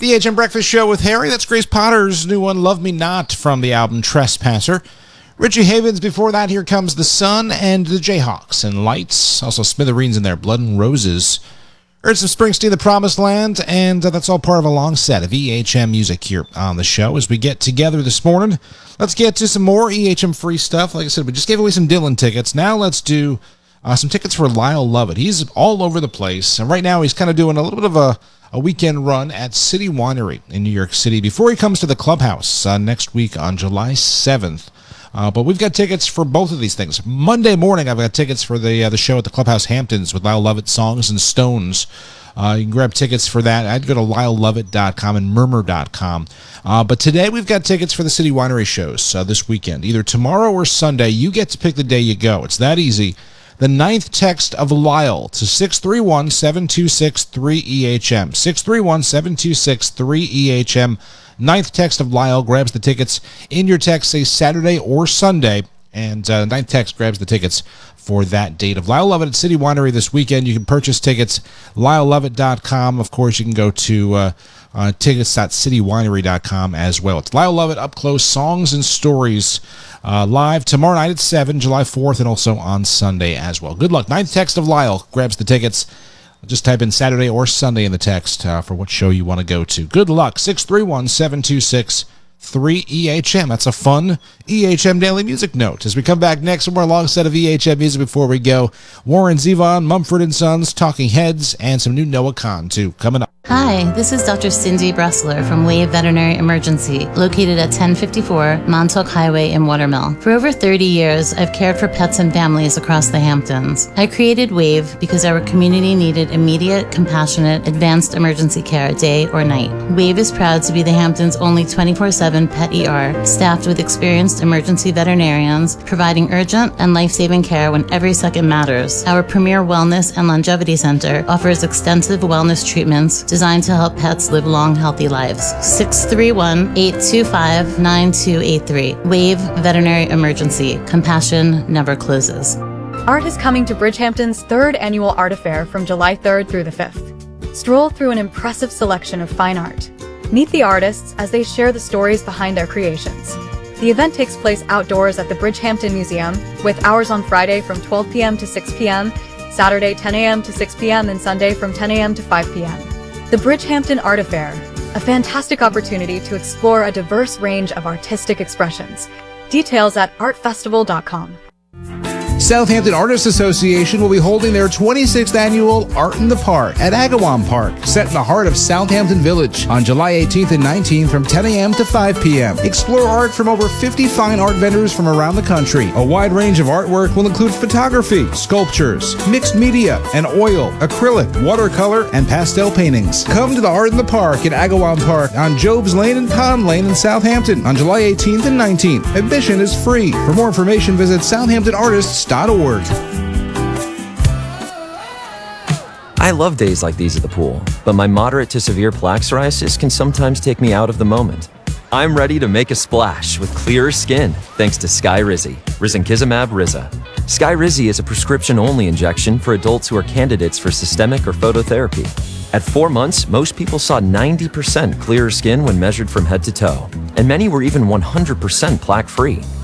The HM Breakfast Show with Harry. That's Grace Potter's new one, Love Me Not, from the album Trespasser. Richie Havens before that, Here Comes the Sun, and the Jayhawks and Lights. Also Smithereens in there, Blood and Roses. Heard some Springsteen, The Promised Land, and that's all part of a long set of EHM music here on the show. As we get together this morning, let's get to some more EHM free stuff. Like I said, we just gave away some Dylan tickets. Now let's do some tickets for Lyle Lovett. He's all over the place, and right now he's kind of doing a little bit of a weekend run at City Winery in New York City before he comes to the Clubhouse next week on July 7th. But we've got tickets for both of these things. Monday morning, I've got tickets for the show at the Clubhouse Hamptons with Lyle Lovett, Songs and Stones. You can grab tickets for that. I'd go to lylelovett.com and murmur.com. But today we've got tickets for the City Winery shows this weekend. Either tomorrow or Sunday. You get to pick the day you go. It's that easy. The 9th text of Lyle to 631-726-3EHM. 631-726-3EHM. 9th text of Lyle grabs the tickets. In your text, say Saturday or Sunday. And 9th text grabs the tickets for that date of Lyle Lovett at City Winery this weekend. You can purchase tickets, lylelovett.com. Of course, you can go to tickets.citywinery.com as well. It's Lyle Lovett Up Close, Songs and Stories, live tomorrow night at 7, July 4th, and also on Sunday as well. Good luck. 9th text of Lyle grabs the tickets. Just type in Saturday or Sunday in the text for what show you want to go to. Good luck. 631-726-3EHM. That's a fun EHM Daily Music Note. As we come back next, one more long set of EHM music before we go. Warren Zevon, Mumford & Sons, Talking Heads, and some new Noah Kahn, too, coming up. Hi, this is Dr. Cindy Bressler from Wave Veterinary Emergency, located at 1054 Montauk Highway in Watermill. For over 30 years, I've cared for pets and families across the Hamptons. I created Wave because our community needed immediate, compassionate, advanced emergency care day or night. Wave is proud to be the Hamptons' only 24/7 pet ER, staffed with experienced emergency veterinarians, providing urgent and life-saving care when every second matters. Our premier wellness and longevity center offers extensive wellness treatments designed to help pets live long, healthy lives. 631-825-9283. Wave Veterinary Emergency. Compassion never closes. Art is coming to Bridgehampton's 3rd annual Art Affair from July 3rd through the 5th. Stroll through an impressive selection of fine art. Meet the artists as they share the stories behind their creations. The event takes place outdoors at the Bridgehampton Museum, with hours on Friday from 12 p.m. to 6 p.m., Saturday 10 a.m. to 6 p.m., and Sunday from 10 a.m. to 5 p.m. The Bridgehampton Art Affair, a fantastic opportunity to explore a diverse range of artistic expressions. Details at artfestival.com. Southampton Artists Association will be holding their 26th annual Art in the Park at Agawam Park, set in the heart of Southampton Village, on July 18th and 19th from 10 a.m. to 5 p.m. Explore art from over 50 fine art vendors from around the country. A wide range of artwork will include photography, sculptures, mixed media, and oil, acrylic, watercolor, and pastel paintings. Come to the Art in the Park at Agawam Park on Jobs Lane and Pond Lane in Southampton on July 18th and 19th. Admission is free. For more information, visit southamptonartists.org. I love days like these at the pool, but my moderate to severe plaque psoriasis can sometimes take me out of the moment. I'm ready to make a splash with clearer skin thanks to Skyrizi, risankizumab Riza. Skyrizi is a prescription-only injection for adults who are candidates for systemic or phototherapy. At 4 months, most people saw 90% clearer skin when measured from head to toe, and many were even 100% plaque-free.